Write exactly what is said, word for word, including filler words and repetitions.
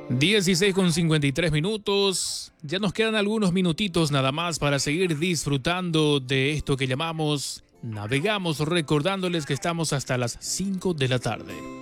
dieciséis con cincuenta y tres minutos. Ya nos quedan algunos minutitos nada más para seguir disfrutando de esto que llamamos Navegamos, recordándoles que estamos hasta las cinco de la tarde.